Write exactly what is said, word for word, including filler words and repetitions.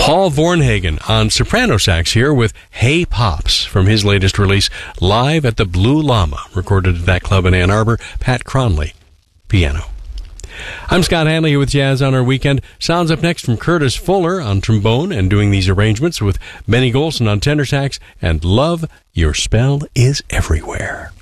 Paul Vornhagen on soprano sax here with Hey Pops from his latest release, Live at the Blue Llama, recorded at that club in Ann Arbor. Pat Cronley, piano. I'm Scott Hanley here with Jazz on Our Weekend. Sounds up next from Curtis Fuller on trombone and doing these arrangements with Benny Golson on tenor sax and Love, Your Spell is Everywhere.